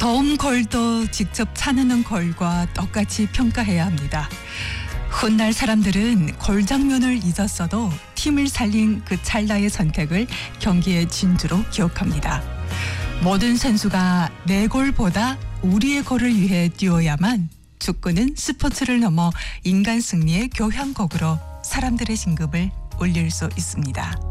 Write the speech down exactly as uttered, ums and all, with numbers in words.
더운 걸도 직접 차는 걸과 똑같이 평가해야 합니다. 훗날 사람들은 골 장면을 잊었어도 팀을 살린 그 찰나의 선택을 경기의 진주로 기억합니다. 모든 선수가 내 골보다 우리의 골을 위해 뛰어야만 축구는 스포츠를 넘어 인간 승리의 교향곡으로 사람들의 심금을 울릴 수 있습니다.